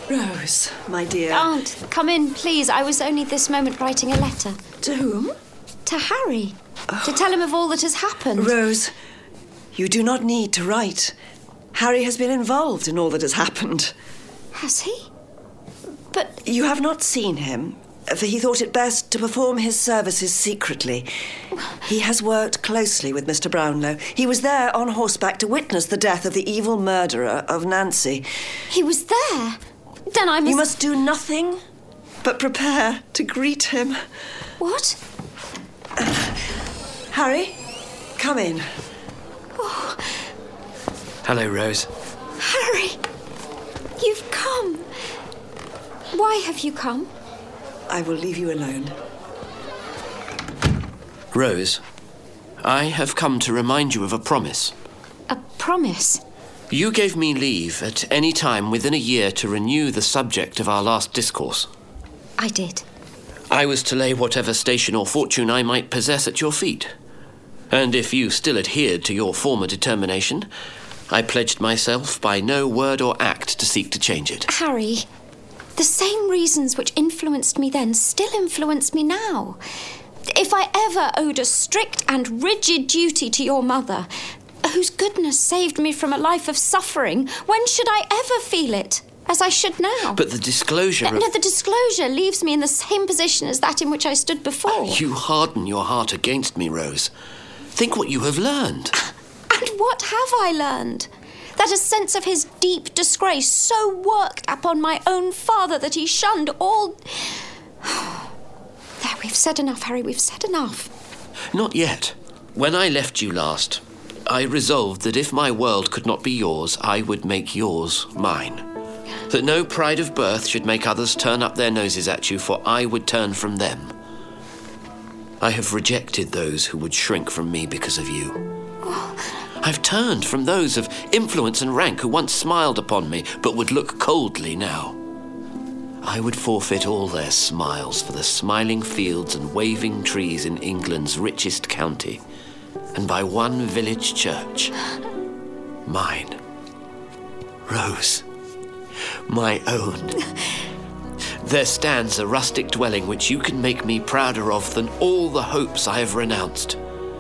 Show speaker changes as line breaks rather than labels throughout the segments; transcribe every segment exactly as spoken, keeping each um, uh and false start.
Rose, my dear.
Aunt, come in, please. I was only this moment writing a letter.
To whom?
To Harry. Oh. To tell him of all that has happened.
Rose, you do not need to write. Harry has been involved in all that has happened.
Has he? But...
You have not seen him, for he thought it best to perform his services secretly. He has worked closely with Mister Brownlow. He was there on horseback to witness the death of the evil murderer of Nancy.
He was there? Then I must...
You must do nothing but prepare to greet him.
What?
Uh, Harry, come in.
Oh.
Hello, Rose.
Harry, you've come. Why have you come?
I will leave you alone.
Rose, I have come to remind you of a promise.
A promise?
You gave me leave at any time within a year to renew the subject of our last discourse.
I did.
I was to lay whatever station or fortune I might possess at your feet. And if you still adhered to your former determination, I pledged myself by no word or act to seek to change it.
Harry, the same reasons which influenced me then still influence me now. If I ever owed a strict and rigid duty to your mother, whose goodness saved me from a life of suffering, when should I ever feel it, as I should now?
But the disclosure
no,
of...
No, the disclosure leaves me in the same position as that in which I stood before.
You harden your heart against me, Rose. Think what you have learned.
And what have I learned? That a sense of his deep disgrace so worked upon my own father that he shunned all... There, we've said enough, Harry, we've said enough.
Not yet. When I left you last, I resolved that if my world could not be yours, I would make yours mine. That no pride of birth should make others turn up their noses at you, for I would turn from them. I have rejected those who would shrink from me because of you. I've turned from those of influence and rank who once smiled upon me, but would look coldly now. I would forfeit all their smiles for the smiling fields and waving trees in England's richest county, and by one village church, mine. Rose, my own. There stands a rustic dwelling which you can make me prouder of than all the hopes I have renounced.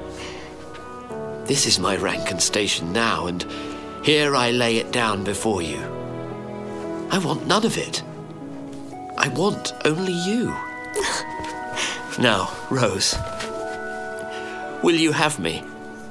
This is my rank and station now, and here I lay it down before you. I want none of it. I want only you. Now, Rose, will you have me?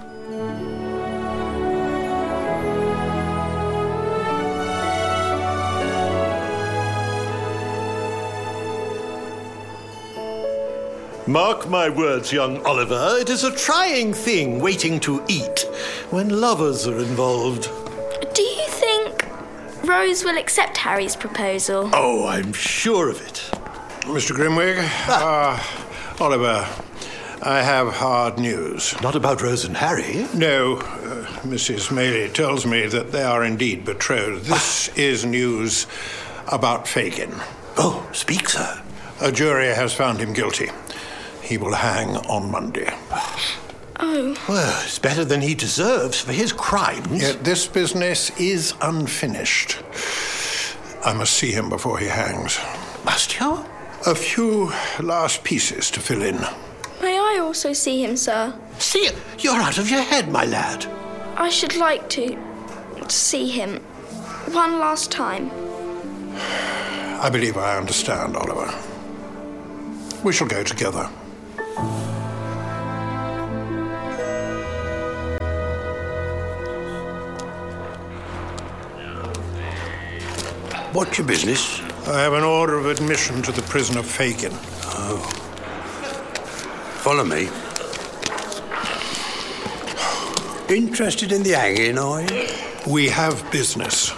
Mark my words, young Oliver, it is a trying thing waiting to eat when lovers are involved.
Do you think Rose will accept Harry's proposal?
Oh, I'm sure of it.
Mister Grimwig, ah. uh, Oliver, I have hard news.
Not about Rose and Harry?
No. Uh, Missus Maylie tells me that they are indeed betrothed. This is news about Fagin.
Oh, speak, sir.
A jury has found him guilty. He will hang on Monday.
Oh.
Well, it's better than he deserves for his crimes.
Yet this business is unfinished. I must see him before he hangs.
Must you?
A few last pieces to fill in.
May I also see him, sir?
See him? You're out of your head, my lad.
I should like to... to see him. One last time.
I believe I understand, Oliver. We shall go together.
What's your business?
I have an order of admission to the prison of Fagin.
Oh. Follow me. Interested in the hanging, are you?
We have business.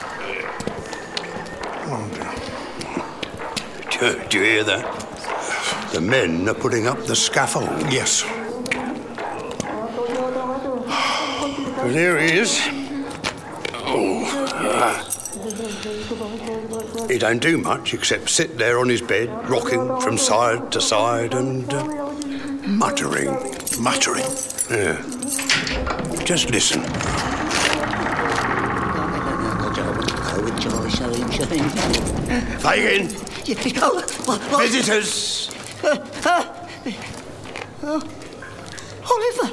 Do, do you hear that? The men are putting up the scaffold.
Yes.
Well, there he is. Oh. Ah. He don't do much except sit there on his bed, rocking from side to side and uh, muttering.
Muttering?
Yeah. Just listen.
shame, shame.
Fagin!
Yeah, oh, what, what?
Visitors!
Uh, uh, oh, Oliver!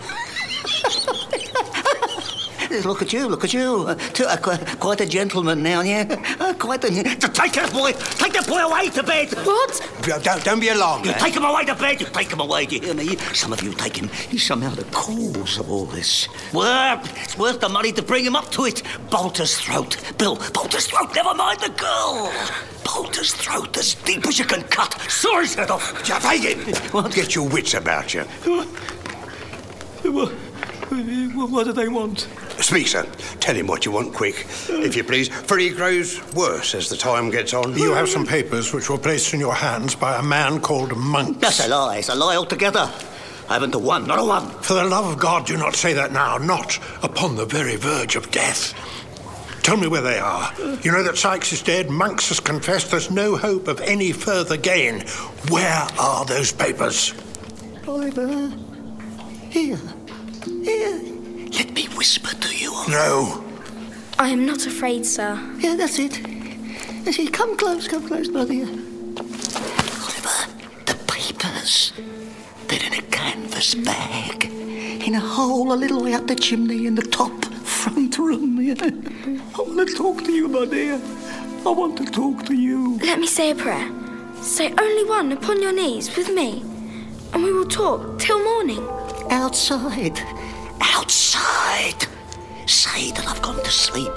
Look at you, look at you. Uh, t- uh, quite, quite a gentleman now, yeah? Uh, quite a... Take that boy! Take that boy away to bed!
What?
Don't, don't be alarmed,
You
lad.
take him away to bed! You take him away, do you hear me? Some of you take him. He's somehow the cause of all this. Well, it's worth the money to bring him up to it. Bolt his throat. Bill, bolt his throat. Never mind the girl. Bolt his throat as deep as you can cut. Saw his head off.
Fagin! Get your wits about you.
What, what do they want?
Speak, sir. Tell him what you want, quick, if you please, for he grows worse as the time gets on.
You have some papers which were placed in your hands by a man called Monks.
That's a lie. It's a lie altogether. I haven't a one, not a one.
For the love of God, do not say that now, not upon the very verge of death. Tell me where they are. You know that Sykes is dead, Monks has confessed, there's no hope of any further gain. Where are those papers?
Oliver, here, here. Let me whisper to you.
No.
I am not afraid, sir.
Yeah, that's it. That's it. Come close, come close, brother. Oliver, the papers. They're in a canvas bag. In a hole a little way up the chimney in the top front room. Yeah. I want to talk to you, my dear. I want to talk to you.
Let me say a prayer. Say only one upon your knees with me, and we will talk till morning.
Outside. Outside. Say that I've gone to sleep.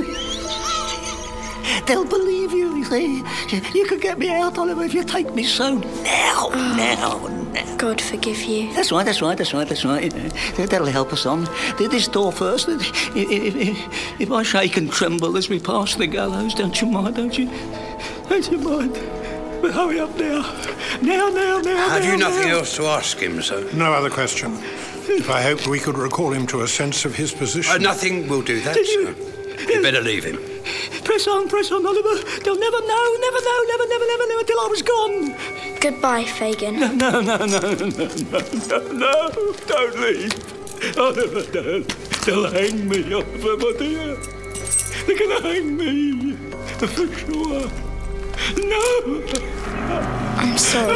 They'll believe you, you see. You can get me out, Oliver, if you take me so now, now, now.
God forgive you.
That's right, that's right, that's right, that's right. That'll help us on. This door first. If, if, if I shake and tremble as we pass the gallows, don't you mind, don't you? Don't you mind? But hurry up now. Now, now, now,
Have
now,
you nothing
now.
else to ask him, sir?
No other question. If I hoped we could recall him to a sense of his position.
Uh, nothing will do that,
Did you-
sir. You better leave him.
Press on, press on, Oliver. They'll never know, never know, never, never, never know until I was gone.
Goodbye, Fagin.
No, no, no, no, no, no, no, don't leave. Oliver, don't. They'll hang me, Oliver, my dear. They're going to hang me, for sure. No.
I'm sorry.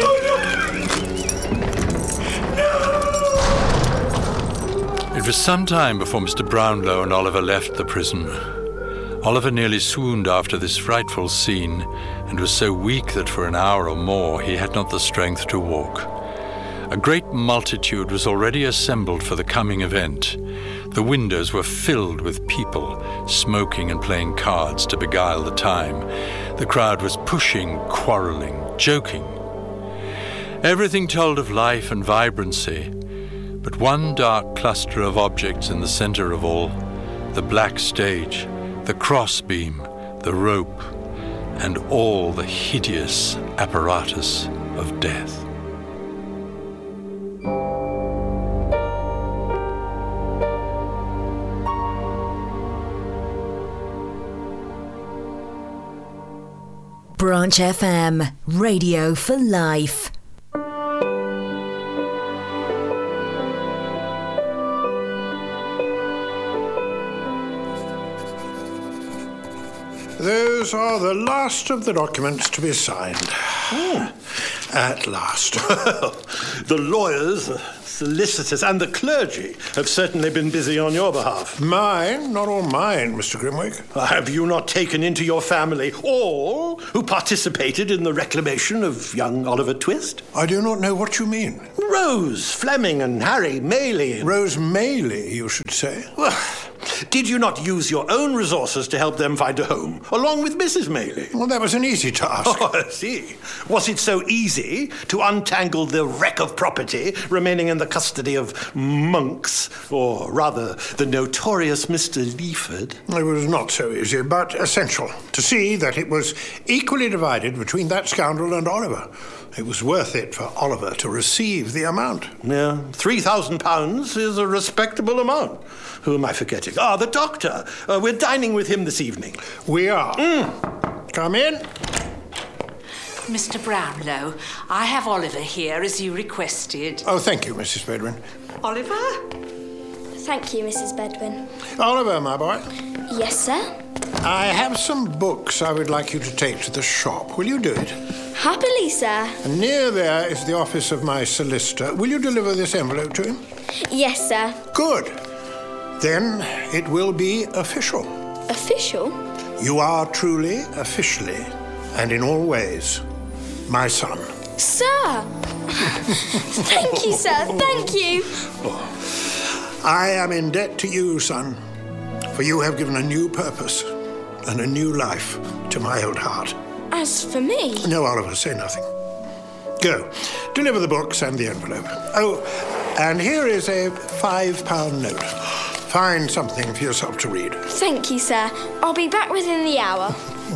It was some time before Mister Brownlow and Oliver left the prison. Oliver nearly swooned after this frightful scene, and was so weak that for an hour or more he had not the strength to walk. A great multitude was already assembled for the coming event. The windows were filled with people, smoking and playing cards to beguile the time. The crowd was pushing, quarrelling, joking. Everything told of life and vibrancy, but one dark cluster of objects in the center of all, the black stage, the crossbeam, the rope, and all the hideous apparatus of death.
Branch F M, Radio for Life.
Those are the last of the documents to be signed. Oh. At last.
The lawyers, the solicitors, and the clergy have certainly been busy on your behalf.
Mine? Not all mine, Mister Grimwick.
Have you not taken into your family all who participated in the reclamation of young Oliver Twist?
I do not know what you mean.
Rose Fleming and Harry Maylie.
Rose Maylie, you should say.
Well, did you not use your own resources to help them find a home, along with Missus Maylie?
Well, that was an easy task.
Oh, I see. Was it so easy to untangle the wreck of property remaining in the custody of Monks, or rather, the notorious Mister Leaford?
It was not so easy, but essential to see that it was equally divided between that scoundrel and Oliver. It was worth it for Oliver to receive the amount.
Yeah, three thousand pounds is a respectable amount. Who am I forgetting? Ah, the doctor. Uh, we're dining with him this evening.
We are.
Mm.
Come in.
Mister Brownlow, I have Oliver here as you requested.
Oh, thank you, Missus Bedwin.
Oliver?
Thank you, Missus Bedwin.
Oliver, my boy.
Yes, sir?
I have some books I would like you to take to the shop. Will you do it?
Happily, sir.
And near there is the office of my solicitor. Will you deliver this envelope to him?
Yes, sir.
Good. Then it will be official.
Official?
You are truly, officially, and in all ways, my son.
Sir! Thank you, sir. Thank you.
Oh. I am in debt to you, son, for you have given a new purpose and a new life to my old heart.
As for me...
No, Oliver, say nothing. Go. Deliver the books and the envelope. Oh, and here is a five-pound note. Find something for yourself to read.
Thank you, sir. I'll be back within the hour.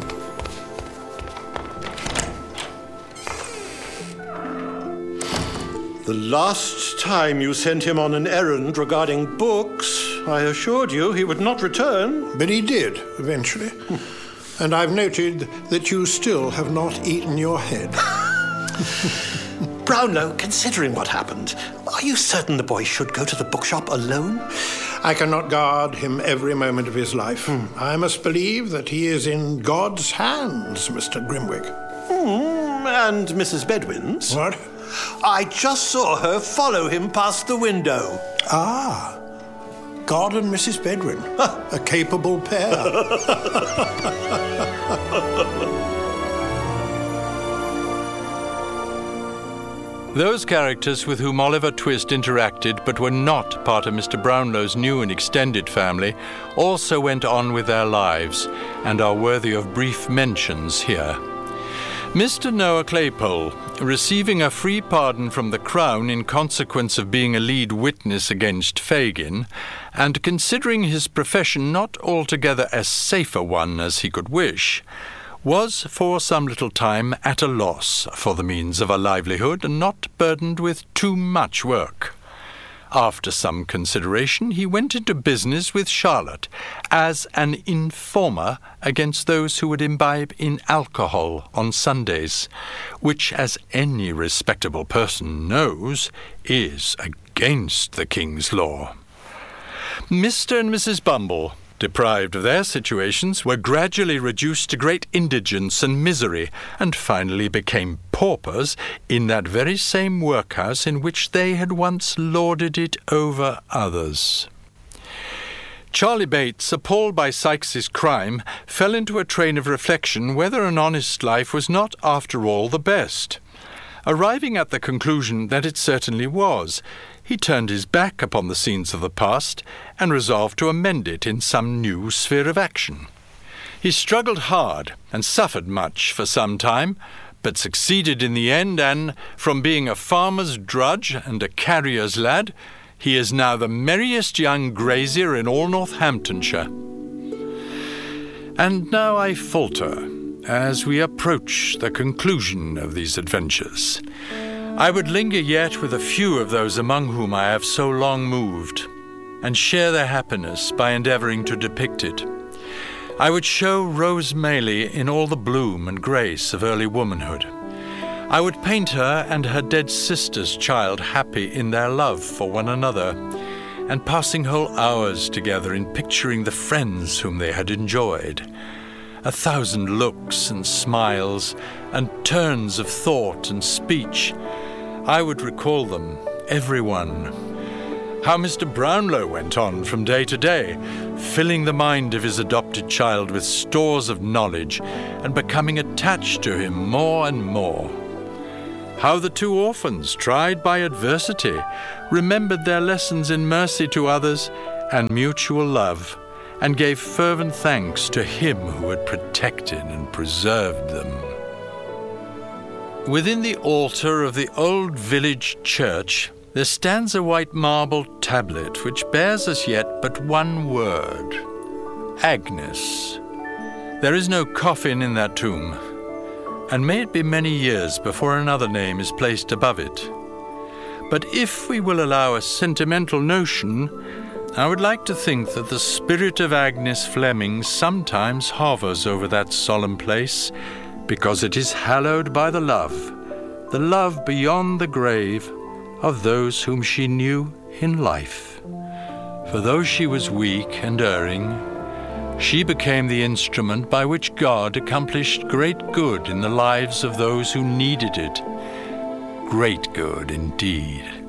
The last time you sent him on an errand regarding books, I assured you he would not return.
But he did, eventually. And I've noted that you still have not eaten your head.
Brownlow, considering what happened, are you certain the boy should go to the bookshop alone?
I cannot guard him every moment of his life. Hmm. I must believe that he is in God's hands, Mister Grimwig.
Hmm. And Missus Bedwin's?
What?
I just saw her follow him past the window.
Ah. God and Missus Bedwin. A capable pair.
Those characters with whom Oliver Twist interacted but were not part of Mister Brownlow's new and extended family also went on with their lives and are worthy of brief mentions here. Mister Noah Claypole, receiving a free pardon from the Crown in consequence of being a lead witness against Fagin, and considering his profession not altogether as safe a one as he could wish, was for some little time at a loss for the means of a livelihood and not burdened with too much work. After some consideration, he went into business with Charlotte as an informer against those who would imbibe in alcohol on Sundays, which, as any respectable person knows, is against the King's law. Mister and Missus Bumble, deprived of their situations, were gradually reduced to great indigence and misery, and finally became paupers in that very same workhouse in which they had once lorded it over others. Charlie Bates, appalled by Sykes's crime, fell into a train of reflection whether an honest life was not, after all, the best. Arriving at the conclusion that it certainly was, he turned his back upon the scenes of the past and resolved to amend it in some new sphere of action. He struggled hard and suffered much for some time, but succeeded in the end, and from being a farmer's drudge and a carrier's lad, he is now the merriest young grazier in all Northamptonshire. And now I falter as we approach the conclusion of these adventures. I would linger yet with a few of those among whom I have so long moved, and share their happiness by endeavouring to depict it. I would show Rose Maylie in all the bloom and grace of early womanhood. I would paint her and her dead sister's child happy in their love for one another, and passing whole hours together in picturing the friends whom they had enjoyed. A thousand looks and smiles, and turns of thought and speech. I would recall them, every one. How Mister Brownlow went on from day to day, filling the mind of his adopted child with stores of knowledge and becoming attached to him more and more. How the two orphans, tried by adversity, remembered their lessons in mercy to others and mutual love, and gave fervent thanks to him who had protected and preserved them. Within the altar of the old village church there stands a white marble tablet which bears as yet but one word: Agnes. There is no coffin in that tomb, and may it be many years before another name is placed above it. But if we will allow a sentimental notion, I would like to think that the spirit of Agnes Fleming sometimes hovers over that solemn place, because it is hallowed by the love, the love beyond the grave, of those whom she knew in life. For though she was weak and erring, she became the instrument by which God accomplished great good in the lives of those who needed it. Great good indeed.